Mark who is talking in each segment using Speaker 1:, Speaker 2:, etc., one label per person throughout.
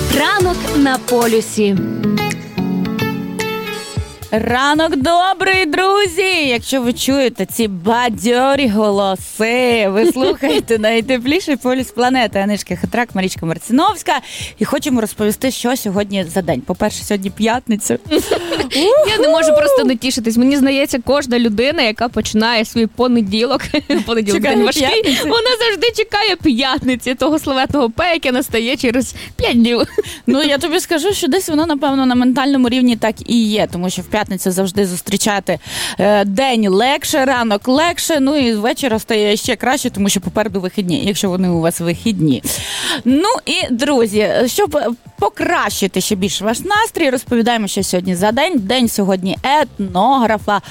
Speaker 1: Ранок на полюсі.
Speaker 2: Ранок добрий, друзі! Якщо ви чуєте ці бадьорі голоси, ви слухаєте найтепліший полюс планети. Анишка Хитрак, Марічка Марциновська. І хочемо розповісти, що сьогодні за день. По-перше, сьогодні п'ятниця.
Speaker 1: Я не можу просто не тішитись. Мені здається, кожна людина, яка починає свій понеділок день важкий, вона завжди чекає п'ятниці, того славетного П, яке настає через 5 днів.
Speaker 2: Ну, я тобі скажу, що десь воно, напевно, на ментальному рівні так і є, тому що в п'ятницю завжди зустрічати день легше, ранок легше, ну і з вечора стає ще краще, тому що попереду вихідні, якщо вони у вас вихідні. Ну і, друзі, щоб покращити ще більше ваш настрій, розповідаємо, що сьогодні за день. День сьогодні етнографа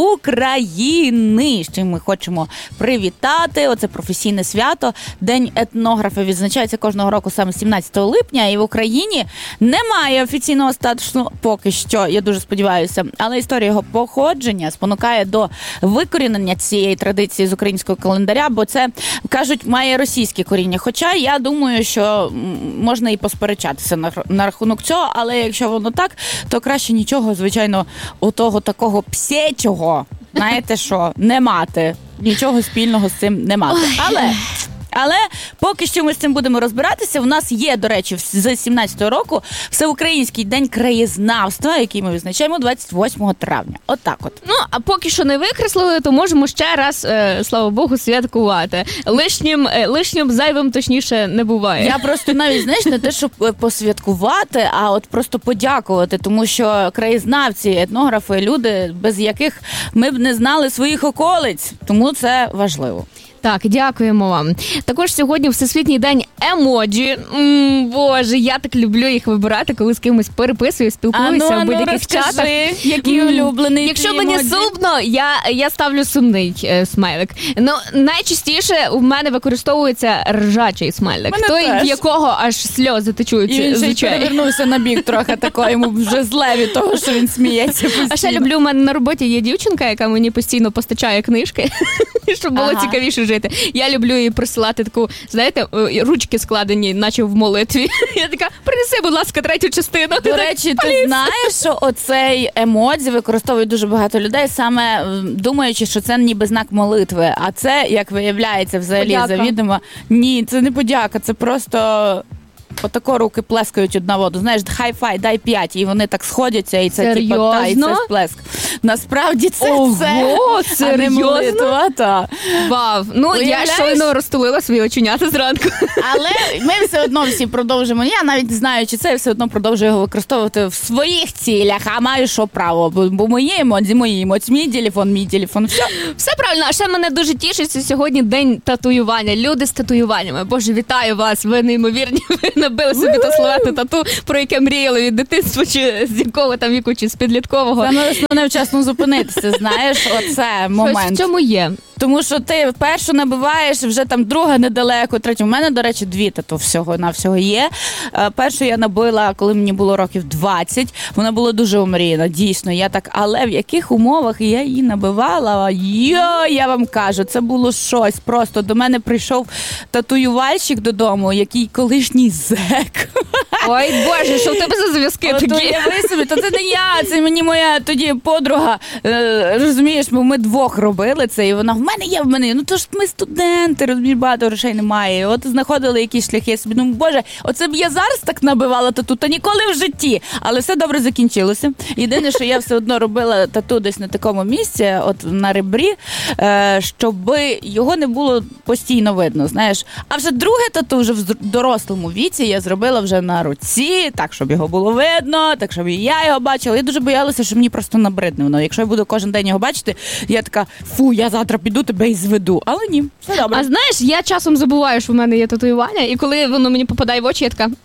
Speaker 2: України, з чим ми хочемо привітати. Оце професійне свято. День етнографа відзначається кожного року саме 17 липня, і в Україні немає офіційного статусу поки що, я дуже сподіваюся. Але історія його походження спонукає до викорінення цієї традиції з українського календаря, бо це, кажуть, має російське коріння. Хоча я думаю, що можна і посперечатися на рахунок цього, але якщо воно так, то краще нічого, звичайно, отого такого псєчого, знаєте що, не мати. Нічого спільного з цим не мати. Але поки що ми з цим будемо розбиратися. У нас є, до речі, з 17-го року Всеукраїнський день краєзнавства, який ми відзначаємо 28 травня. Отак от.
Speaker 1: Ну, а поки що не викреслили, то можемо ще раз, слава Богу, святкувати. Лишнім зайвим, точніше, не буває.
Speaker 2: Я просто навіть, знаєш, не те, щоб посвяткувати, а от просто подякувати, тому що краєзнавці, етнографи, люди, без яких ми б не знали своїх околиць. Тому це важливо.
Speaker 1: Так, дякуємо вам. Також сьогодні Всесвітній день емоджі. Боже, я так люблю їх вибирати, коли з кимось переписую, спілкуюся в будь-яких чатах.
Speaker 2: Який улюблений.
Speaker 1: Якщо мені сумно, я ставлю сумний смайлик. Ну, найчастіше у мене використовується ржачий смайлик. Той, в якого аж сльози течуть з очей.
Speaker 2: І він ще перевернувся на бік трохи такого, йому вже зле від того, що він сміється постійно.
Speaker 1: А ще люблю, у мене на роботі є дівчинка, яка мені постійно постачає книжки, щоб було цікавіше жити. Я люблю їй присилати таку, знаєте, ручки складені, наче в молитві. Я така, принеси, будь ласка, 3-ю частину.
Speaker 2: До речі, ти знаєш, що оцей емодзі використовують дуже багато людей, саме думаючи, що це ніби знак молитви. А це, як виявляється, взагалі завідомо. Ні, це не подяка, це просто... Отако руки плескають одна воду. Знаєш, хай-фай, дай 5. І вони так сходяться, і це типу, та, і це сплеск. Насправді це
Speaker 1: серйозно?
Speaker 2: А не молитва, та.
Speaker 1: Вау. Ну, я щойно розтулила свої оченята зранку.
Speaker 2: Але ми все одно всі продовжимо. Я навіть не знаю, чи це, я все одно продовжую його використовувати в своїх цілях, а маю що право. Бо мої емоції, мій телефон,
Speaker 1: все правильно. А ще мене дуже тішить, що сьогодні день татуювання. Люди з татуюваннями. Боже, вітаю вас, ви неймовірні. Ви набили собі то словетне тату, про яке мріяли від дитинства, чи з якого там віку, чи з підліткового.
Speaker 2: Саме основне вчасно зупинитися, знаєш, оце момент.
Speaker 1: Щось в цьому є.
Speaker 2: Тому що ти першу набиваєш, вже там друга недалеко, третя. У мене, до речі, 2 тату всього є. Першу я набила, коли мені було років 20. Вона була дуже омріяна, дійсно. Я так, але в яких умовах я її набивала? Я вам кажу, це було щось. Просто до мене прийшов татуювальщик додому, який колишній зек.
Speaker 1: Ой, Боже, що в тебе за зв'язки такі?
Speaker 2: Уяви собі, то це не я, це мені моя тоді подруга, розумієш, ми 2 робили це, і вона в мене. Ну то ж ми студенти, розумієш, багато грошей немає. От знаходили якісь шляхи. Я собі думаю, Боже, оце б я зараз так набивала тату, та ніколи в житті. Але все добре закінчилося. Єдине, що я все одно робила тату десь на такому місці, от на ребрі, щоб його не було постійно видно, знаєш. А вже друге тату вже в дорослому віці я зробила вже на руці, так, щоб його було видно, так, щоб і я його бачила. Я дуже боялася, що мені просто набридне воно. Якщо я буду кожен день його бачити, я така, я завтра піду тебе і зведу. Але ні, все добре.
Speaker 1: А знаєш, я часом забуваю, що в мене є татуювання, і коли воно мені попадає в очі, я така,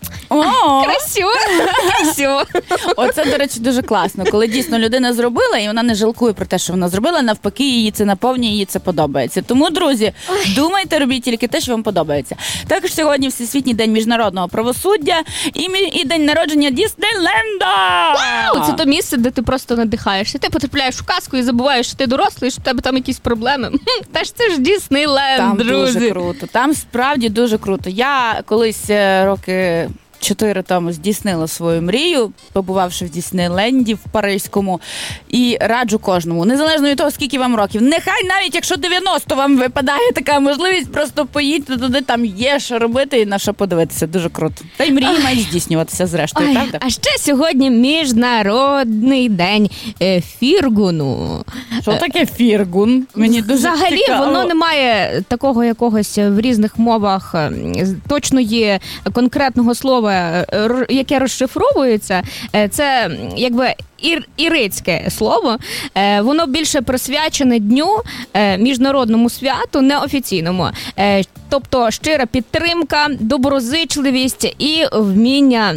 Speaker 1: красиво.
Speaker 2: Оце, до речі, дуже класно. Коли дійсно людина зробила, і вона не жалкує про те, що вона зробила, навпаки, її це наповнює, їй це подобається. Тому, друзі, думайте, робіть тільки те, що вам подобається. Також сьогодні Всесвітній день міжнародного правосуддя і день народження Діснейленда.
Speaker 1: Вау! Це то місце, де ти просто надихаєшся. Ти потрапляєш в казку і забуваєш, що ти дорослий, що в тебе там якісь проблеми. Та ж це ж Діснейленд,
Speaker 2: там
Speaker 1: друзі.
Speaker 2: Там дуже круто. Там справді дуже круто. Я колись роки 4 тому здійснила свою мрію, побувавши в Діснейленді, в Паризькому. І раджу кожному, незалежно від того, скільки вам років. Нехай навіть якщо 90 вам випадає така можливість, просто поїдьте туди, там є що робити і на що подивитися. Дуже круто. Та й мрії мають здійснюватися зрештою, правда?
Speaker 1: А ще сьогодні Міжнародний день фіргуну.
Speaker 2: Що таке фіргун? Мені дуже
Speaker 1: взагалі
Speaker 2: цікаво.
Speaker 1: воно не має такого якогось в різних мовах точно є конкретного слова, яке розшифровується. Це якби ірицьке слово. Воно більше присвячене дню, міжнародному святу, неофіційному. Тобто щира підтримка, доброзичливість і вміння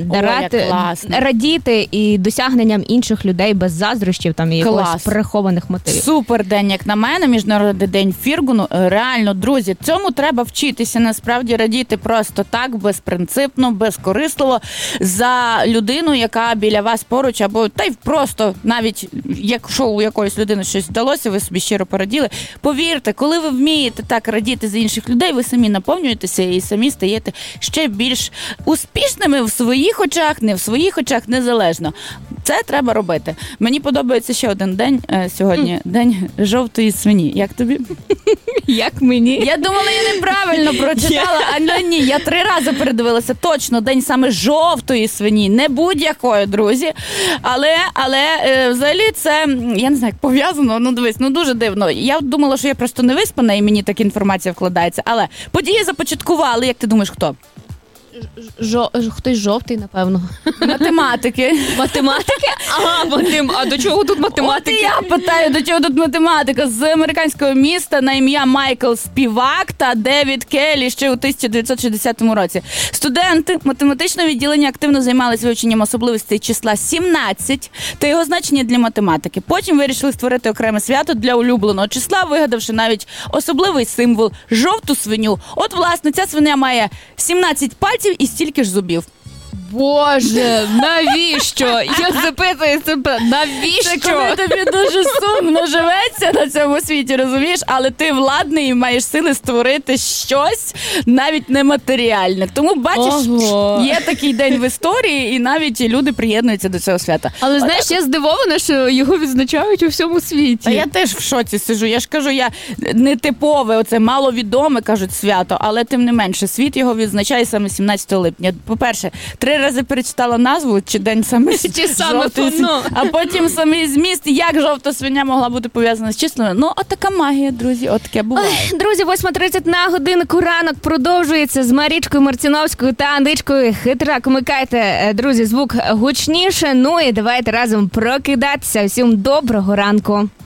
Speaker 1: радіти і досягненням інших людей без заздрощів там і якогось прихованих мотивів.
Speaker 2: Супер день, як на мене, Міжнародний день фіргуну. Реально, друзі, цьому треба вчитися, насправді радіти просто так, безпринципно, безкорисливо за людину, яка біля вас поруч, або та й просто навіть якщо у якоїсь людини щось вдалося, ви собі щиро пораділи. Повірте, коли ви вмієте так радіти за інших людей, ви самі наповнюєтеся і самі стаєте ще більш успішними в своїх очах, не в своїх очах, незалежно. Це треба робити. Мені подобається ще один день сьогодні. День жовтої свині. Як тобі?
Speaker 1: Як мені?
Speaker 2: Я думала, я неправильно прочитала, але ні, я 3 рази передивилася. Точно, день саме жовтої свині, не будь-якої, друзі. Але взагалі це, я не знаю, як пов'язано, ну дивись, ну дуже дивно. Я думала, що я просто не виспана і мені така інформація вкладається. Але події започаткували, як ти думаєш, хто?
Speaker 1: Хтось жовтий, напевно.
Speaker 2: Математики.
Speaker 1: Математики? Ага, а до чого тут математики?
Speaker 2: От і я питаю, до чого тут математика? З американського міста на ім'я Майкл Співак та Девід Келлі ще у 1960 році. Студенти математичного відділення активно займалися вивченням особливостей числа 17 та його значення для математики. Потім вирішили створити окреме свято для улюбленого числа, вигадавши навіть особливий символ – жовту свиню. От, власне, ця свиня має 17 пальців і стільки ж зубів.
Speaker 1: Боже, навіщо? Я запитую себе, навіщо?
Speaker 2: Це коли тобі дуже сумно живеться на цьому світі, розумієш? Але ти владний і маєш сили створити щось навіть нематеріальне. Тому, бачиш, є такий день в історії, і навіть люди приєднуються до цього свята.
Speaker 1: Але, знаєш, я здивована, що його відзначають у всьому світі.
Speaker 2: А я теж в шоці сижу. Я ж кажу, я не типове, оце маловідоме, кажуть, свято, але тим не менше, світ його відзначає саме 17 липня. По-перше, 3 рази перечитала назву, чи день саме жовтий, а потім самий зміст, як жовта свиня могла бути пов'язана з числами. Ну, от така магія, друзі, от таке буває.
Speaker 1: Друзі, 8:30 на годинку ранок продовжується з Марічкою Марціновською та Андичкою Хитрак. Вмикайте, друзі, звук гучніше, ну і давайте разом прокидатися. Всім доброго ранку.